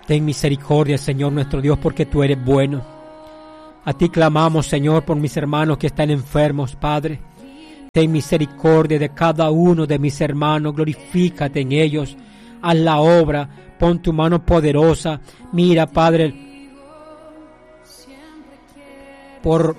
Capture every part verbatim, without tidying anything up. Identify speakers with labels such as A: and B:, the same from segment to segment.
A: Ten misericordia, Señor nuestro Dios, porque tú eres bueno. A ti clamamos, Señor, por mis hermanos que están enfermos, Padre. Ten misericordia de cada uno de mis hermanos, glorifícate en ellos. Haz la obra, pon tu mano poderosa. Mira, Padre, por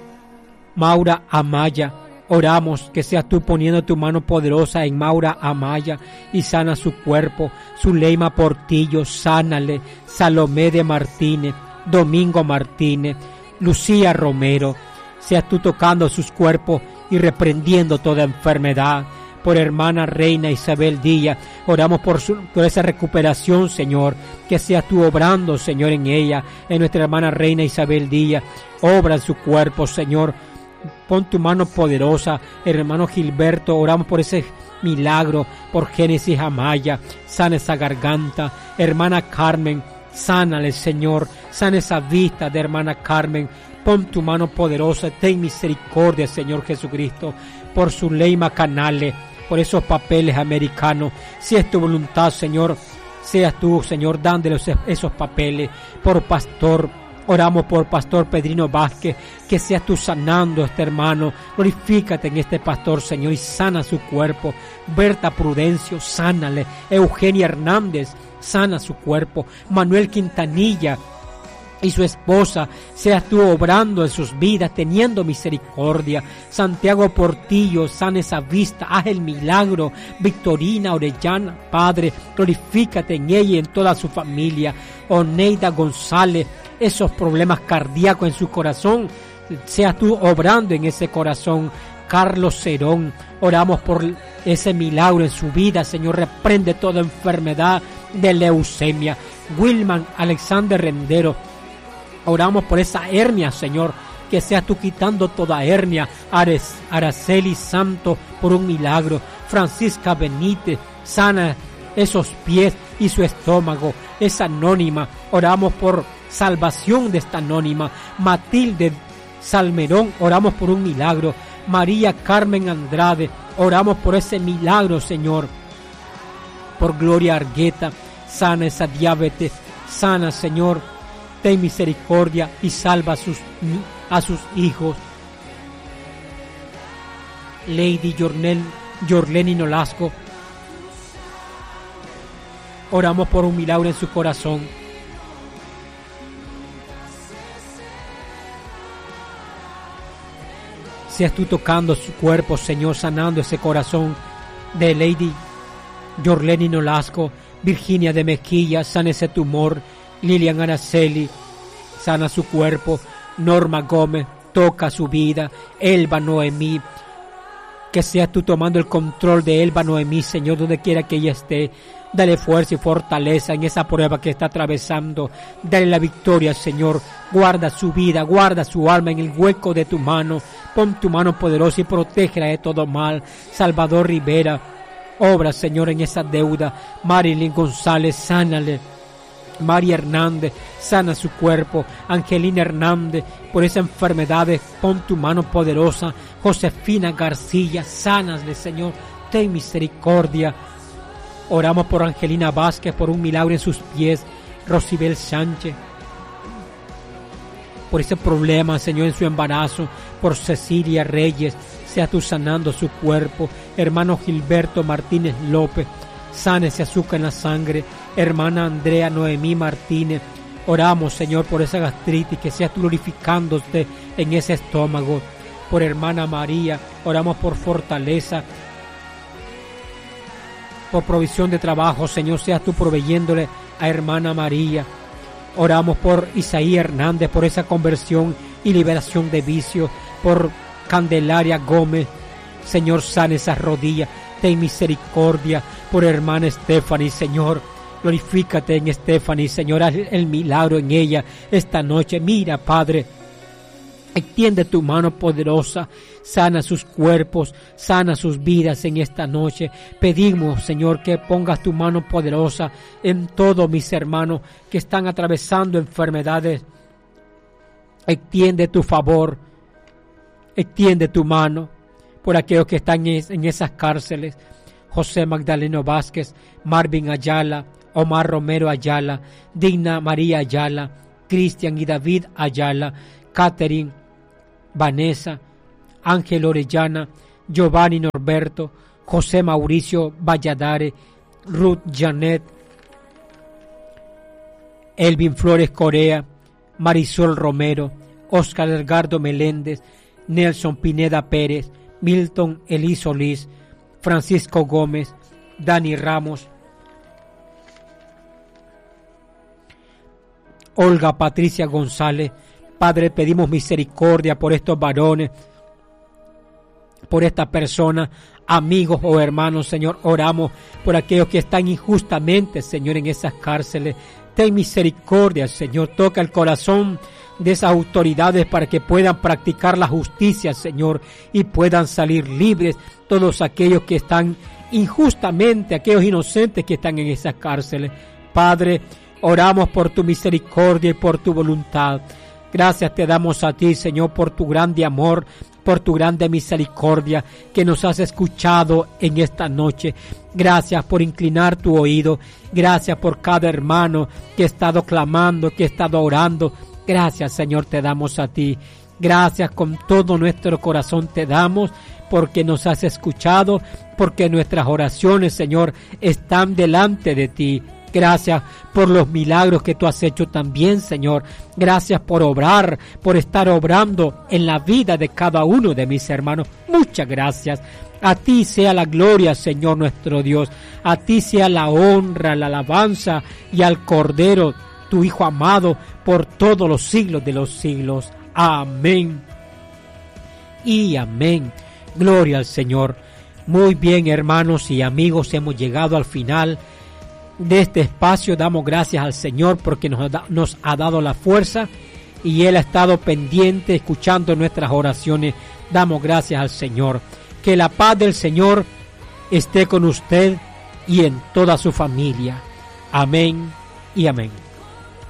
A: Maura Amaya, oramos que seas tú poniendo tu mano poderosa en Maura Amaya y sana su cuerpo. Zuleima Portillo, sánale. Salomé de Martínez, Domingo Martínez, Lucía Romero, seas tú tocando sus cuerpos y reprendiendo toda enfermedad. Por hermana Reina Isabel Díaz, oramos por, su, por esa recuperación, Señor, que seas tú obrando, Señor, en ella, en nuestra hermana Reina Isabel Díaz. Obra en su cuerpo, Señor. Pon tu mano poderosa. Hermano Gilberto, oramos por ese milagro. Por Génesis Amaya, sana esa garganta. Hermana Carmen, sánale, Señor. Sana esa vista de hermana Carmen. Pon tu mano poderosa. Ten misericordia, Señor Jesucristo. Por Zuleima Canales, por esos papeles americanos. Si es tu voluntad, Señor, seas tú, Señor, dándole esos papeles. Por Pastor, oramos por Pastor Pedrino Vázquez, que seas tú sanando a este hermano. Glorifícate en este pastor, Señor, y sana su cuerpo. Berta Prudencio, sánale. Eugenia Hernández, sana su cuerpo. Manuel Quintanilla y su esposa, seas tú obrando en sus vidas, teniendo misericordia. Santiago Portillo, sana esa vista, haz el milagro. Victorina Orellana, Padre, glorifícate en ella y en toda su familia. Oneida González, esos problemas cardíacos en su corazón, seas tú obrando en ese corazón. Carlos Cerón, oramos por ese milagro en su vida, Señor, reprende toda enfermedad de leucemia. Wilman Alexander Rendero, oramos por esa hernia, Señor, que seas tú quitando toda hernia. Ares, Araceli Santo, por un milagro. Francisca Benítez, sana esos pies y su estómago. Es anónima, oramos por salvación de esta anónima. Matilde Salmerón, oramos por un milagro. María Carmen Andrade, oramos por ese milagro, Señor. Por Gloria Argueta, sana esa diabetes, sana, Señor. Ten misericordia y salva a sus, a sus hijos. Lady Jornel, Jorleni Nolasco, oramos por un milagro en su corazón. Seas tú tocando su cuerpo, Señor, sanando ese corazón de Lady Jorleni Nolasco. Virginia de Mejía, sana ese tumor. Lilian Araceli, sana su cuerpo. Norma Gómez, toca su vida. Elba Noemí, que seas tú tomando el control de Elba Noemí, Señor, donde quiera que ella esté. Dale fuerza y fortaleza en esa prueba que está atravesando. Dale la victoria, Señor. Guarda su vida, guarda su alma en el hueco de tu mano. Pon tu mano poderosa y protégela de todo mal. Salvador Rivera, obra, Señor, en esa deuda. Marilyn González, sánale. María Hernández, sana su cuerpo. Angelina Hernández, por esas enfermedades, pon tu mano poderosa. Josefina García, sánale, Señor, ten misericordia. Oramos por Angelina Vázquez, por un milagro en sus pies. Rosibel Sánchez, por ese problema, Señor, en su embarazo. Por Cecilia Reyes, sea tú sanando su cuerpo. Hermano Gilberto Martínez López, sana ese azúcar en la sangre. Hermana Andrea Noemí Martínez, oramos, Señor, por esa gastritis, que seas tú glorificándote en ese estómago. Por hermana María, oramos por fortaleza, por provisión de trabajo, Señor, seas tú proveyéndole a hermana María. Oramos por Isaí Hernández, por esa conversión y liberación de vicios. Por Candelaria Gómez, Señor, sana esas rodillas, ten misericordia. Por hermana Stephanie, Señor, glorifícate en Stephanie, Señor, haz el milagro en ella esta noche. Mira, Padre, extiende tu mano poderosa, sana sus cuerpos, sana sus vidas en esta noche. Pedimos, Señor, que pongas tu mano poderosa en todos mis hermanos que están atravesando enfermedades. Extiende tu favor, extiende tu mano por aquellos que están en esas cárceles. José Magdaleno Vázquez, Marvin Ayala, Omar Romero Ayala, Digna María Ayala, Cristian y David Ayala, Catherine, Vanessa, Ángel Orellana, Giovanni Norberto, José Mauricio Valladares, Ruth Janet, Elvin Flores Corea, Marisol Romero, Oscar Edgardo Meléndez, Nelson Pineda Pérez, Milton Elí Solís, Francisco Gómez, Dani Ramos, Olga Patricia González. Padre, pedimos misericordia por estos varones, por estas personas, amigos o hermanos, Señor. Oramos por aquellos que están injustamente, Señor, en esas cárceles. Ten misericordia, Señor. Toca el corazón de esas autoridades para que puedan practicar la justicia, Señor, y puedan salir libres todos aquellos que están injustamente, aquellos inocentes que están en esas cárceles. Padre, oramos por tu misericordia y por tu voluntad. Gracias te damos a ti, Señor, por tu grande amor, por tu grande misericordia que nos has escuchado en esta noche. Gracias por inclinar tu oído. Gracias por cada hermano que ha estado clamando, que ha estado orando. Gracias, Señor, te damos a ti. Gracias con todo nuestro corazón te damos porque nos has escuchado, porque nuestras oraciones, Señor, están delante de ti. Gracias por los milagros que tú has hecho también, Señor. Gracias por obrar, por estar obrando en la vida de cada uno de mis hermanos. Muchas gracias. A ti sea la gloria, Señor nuestro Dios. A ti sea la honra, la alabanza y al Cordero, tu Hijo amado, por todos los siglos de los siglos. Amén y amén. Gloria al Señor. Muy bien, hermanos y amigos, hemos llegado al final de este espacio. Damos gracias al Señor porque nos, da, nos ha dado la fuerza y Él ha estado pendiente, escuchando nuestras oraciones. Damos gracias al Señor. Que la paz del Señor esté con usted y en toda su familia. Amén y amén.